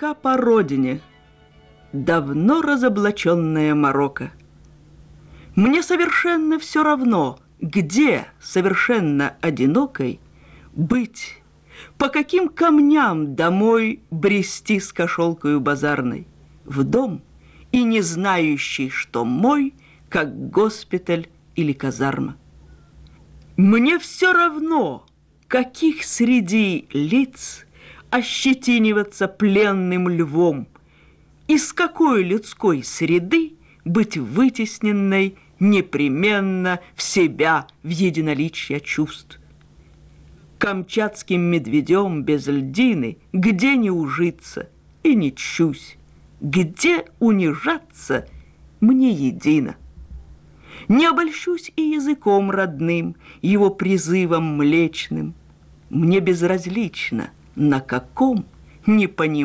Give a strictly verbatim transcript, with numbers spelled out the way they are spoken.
тоска по родине, давно разоблаченная морока. Мне совершенно все равно, где совершенно одинокой быть, по каким камням домой брести с кошелкою базарной, в дом и не знающий, что мой, как госпиталь или казарма. Мне все равно, каких среди лиц ощетиниваться пленным львом, из какой людской среды быть вытесненной непременно в себя, в единоличье чувств. Камчатским медведем без льдины где не ужиться и не чусь, где унижаться мне едино. Не обольщусь и языком родным, его призывом млечным. Мне безразлично, на каком, не понимаю,